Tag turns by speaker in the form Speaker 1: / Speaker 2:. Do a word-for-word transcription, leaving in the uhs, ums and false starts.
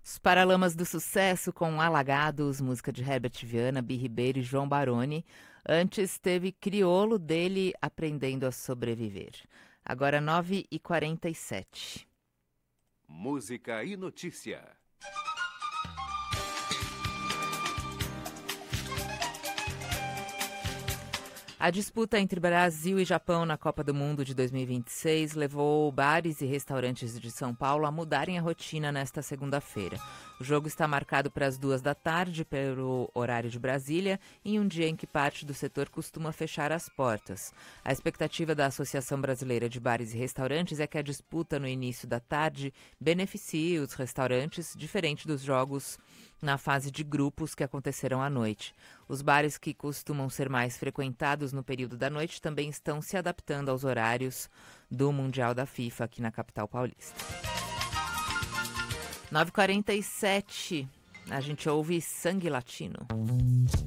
Speaker 1: Os Paralamas do Sucesso com Alagados, música de Herbert Viana, Bi Ribeiro e João Baroni. Antes teve Criolo, dele Aprendendo a Sobreviver. Agora nove e quarenta e sete.
Speaker 2: Música e notícia.
Speaker 1: A disputa entre Brasil e Japão na Copa do Mundo de dois mil e vinte e seis levou bares e restaurantes de São Paulo a mudarem a rotina nesta segunda-feira. O jogo está marcado para as duas da tarde, pelo horário de Brasília, em um dia em que parte do setor costuma fechar as portas. A expectativa da Associação Brasileira de Bares e Restaurantes é que a disputa no início da tarde beneficie os restaurantes, diferente dos jogos na fase de grupos que acontecerão à noite. Os bares que costumam ser mais frequentados no período da noite também estão se adaptando aos horários do Mundial da FIFA aqui na capital paulista. nove e quarenta e sete, a gente ouve Sangue Latino.